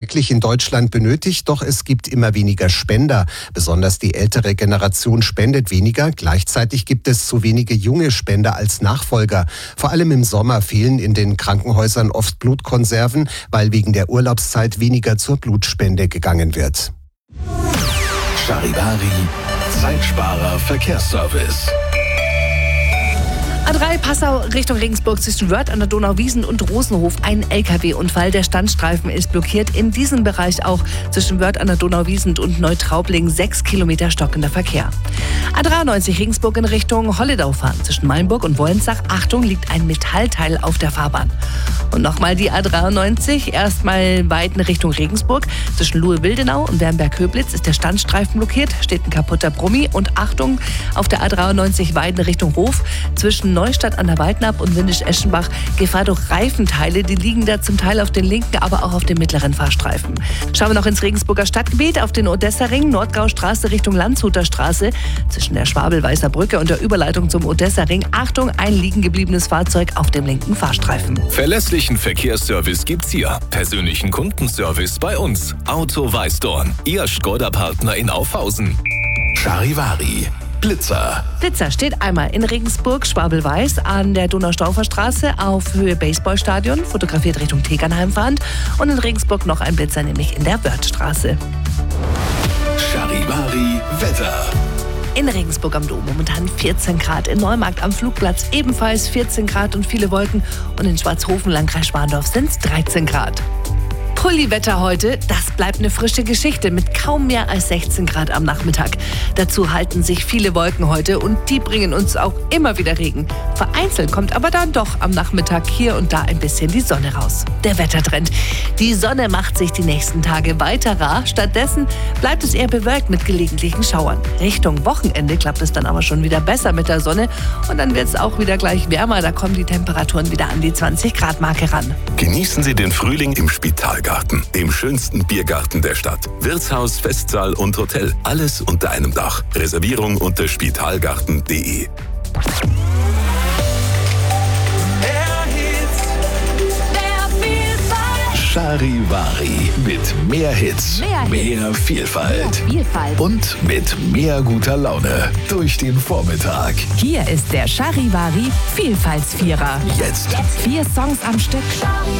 wirklich in Deutschland benötigt, doch es gibt immer weniger Spender. Besonders die ältere Generation spendet weniger. Gleichzeitig gibt es zu wenige junge Spender als Nachfolger. Vor allem im Sommer fehlen in den Krankenhäusern oft Blutkonserven, weil wegen der Urlaubszeit weniger zur Blutspende gegangen wird. Charivari, Zeitsparer Verkehrsservice. A3 Passau Richtung Regensburg zwischen Wörth an der Donauwiesen und Rosenhof. Ein LKW-Unfall. Der Standstreifen ist blockiert. In diesem Bereich auch zwischen Wörth an der Donauwiesen und Neutraubling 6 Kilometer stockender Verkehr. A93 Regensburg in Richtung Holledau fahren. Zwischen Malenburg und Wollensach. Achtung, liegt ein Metallteil auf der Fahrbahn. Und nochmal die A93. Erstmal weit in Richtung Regensburg. Zwischen Luhe-Wildenau und Wernberg-Höblitz ist der Standstreifen blockiert. Steht ein kaputter Brummi. Und Achtung, auf der A93 weit in Richtung Hof. Zwischen Neustadt an der Weidnab und Windisch-Eschenbach Gefahr durch Reifenteile. Die liegen da zum Teil auf den linken, aber auch auf dem mittleren Fahrstreifen. Schauen wir noch ins Regensburger Stadtgebiet auf den Odessa-Ring, Nordgaustraße Richtung Landshuter Straße. Zwischen der Schwabel-Weißer Brücke und der Überleitung zum Odessa-Ring. Achtung, ein liegen gebliebenes Fahrzeug auf dem linken Fahrstreifen. Verlässlichen Verkehrsservice gibt's hier. Persönlichen Kundenservice bei uns. Auto Weißdorn, Ihr Škoda-Partner in Aufhausen. Charivari. Blitzer. Blitzer steht einmal in Regensburg, Schwabel-Weiß an der Donaustauffer-Straße auf Höhe Baseballstadion, fotografiert Richtung Tegernheim fahrend. Und in Regensburg noch ein Blitzer, nämlich in der Wörthstraße. Charivari Wetter. In Regensburg am Dom momentan 14 Grad, in Neumarkt am Flugplatz ebenfalls 14 Grad und viele Wolken. Und in Schwarzhofen, Landkreis Schwandorf, sind es 13 Grad. Pulliwetter heute, das bleibt eine frische Geschichte mit kaum mehr als 16 Grad am Nachmittag. Dazu halten sich viele Wolken heute und die bringen uns auch immer wieder Regen. Vereinzelt kommt aber dann doch am Nachmittag hier und da ein bisschen die Sonne raus. Der Wettertrend. Die Sonne macht sich die nächsten Tage weiter rar. Stattdessen bleibt es eher bewölkt mit gelegentlichen Schauern. Richtung Wochenende klappt es dann aber schon wieder besser mit der Sonne und dann wird es auch wieder gleich wärmer. Da kommen die Temperaturen wieder an die 20-Grad-Marke ran. Genießen Sie den Frühling im Spitalgarten, dem schönsten Biergarten der Stadt. Wirtshaus, Festsaal und Hotel. Alles unter einem Dach. Reservierung unter spitalgarten.de. Charivari mit mehr Hits, mehr Vielfalt und mit mehr guter Laune durch den Vormittag. Hier ist der Charivari Vielfaltsvierer. Jetzt 4 Songs am Stück.